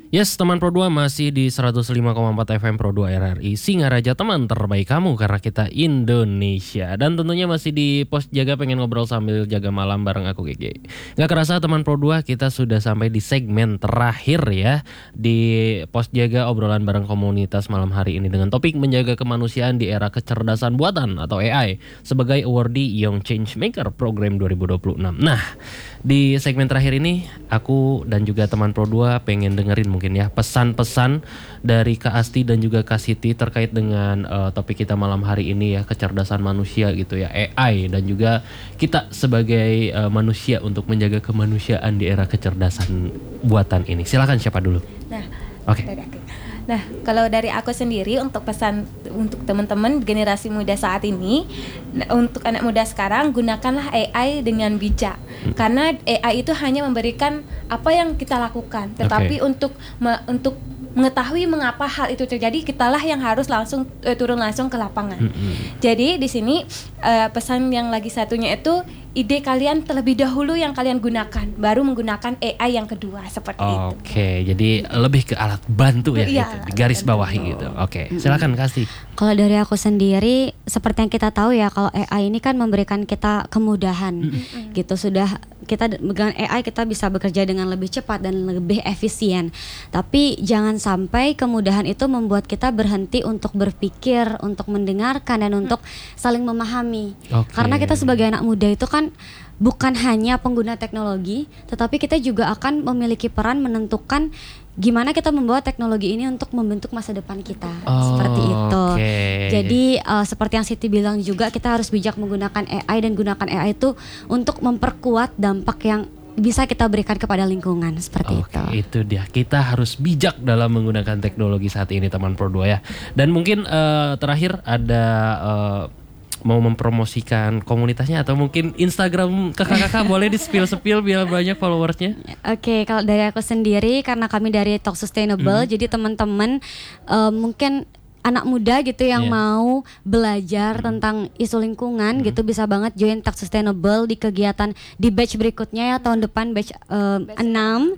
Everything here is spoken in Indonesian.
Yes, teman Pro 2 masih di 105,4 FM Pro 2 RRI Singaraja, teman terbaik kamu karena kita Indonesia. Dan tentunya masih di Pos Jaga, pengen ngobrol sambil jaga malam bareng aku GG. Gak kerasa teman Pro 2, kita sudah sampai di segmen terakhir ya di Pos Jaga, obrolan bareng komunitas malam hari ini dengan topik menjaga kemanusiaan di era kecerdasan buatan atau AI sebagai awardee Young Changemaker Program 2026. Nah, di segmen terakhir ini aku dan juga teman Pro 2 pengen dengerin mungkin ya pesan-pesan dari Kak Asti dan juga Kak Siti terkait dengan topik kita malam hari ini ya, kecerdasan manusia gitu ya, AI, dan juga kita sebagai manusia untuk menjaga kemanusiaan di era kecerdasan buatan ini. Silakan, siapa dulu? Nah, Oke. dari aku. Nah, kalau dari aku sendiri untuk pesan untuk teman-teman generasi muda saat ini, untuk anak muda sekarang, gunakanlah AI dengan bijak. Karena AI itu hanya memberikan apa yang kita lakukan, tetapi untuk mengetahui mengapa hal itu terjadi, kitalah yang harus langsung turun langsung ke lapangan. Jadi di sini pesan yang lagi satunya itu, ide kalian terlebih dahulu yang kalian gunakan, baru menggunakan AI yang kedua, seperti itu. Oke, jadi lebih ke alat bantu ya, Iya, gitu, di garis bawahi gitu. Oke, silakan Kak Asti. Kalau dari aku sendiri, seperti yang kita tahu ya, kalau AI ini kan memberikan kita kemudahan, gitu. Sudah kita dengan AI kita bisa bekerja dengan lebih cepat dan lebih efisien. Tapi jangan sampai kemudahan itu membuat kita berhenti untuk berpikir, untuk mendengarkan, dan untuk saling memahami. Karena kita sebagai anak muda itu kan bukan hanya pengguna teknologi, tetapi kita juga akan memiliki peran menentukan gimana kita membawa teknologi ini untuk membentuk masa depan kita. Seperti itu. Jadi seperti yang Siti bilang juga, kita harus bijak menggunakan AI, dan gunakan AI itu untuk memperkuat dampak yang bisa kita berikan kepada lingkungan, seperti itu. Itu dia, kita harus bijak dalam menggunakan teknologi saat ini teman Pro 2 ya. Dan mungkin terakhir ada mau mempromosikan komunitasnya atau mungkin Instagram kakak-kakak boleh di-spill biar banyak followersnya. Oke, kalau dari aku sendiri, karena kami dari Talk Sustainable, jadi teman-teman mungkin anak muda gitu yang mau belajar tentang isu lingkungan gitu, bisa banget join Talk Sustainable di kegiatan di batch berikutnya ya, tahun depan batch 6.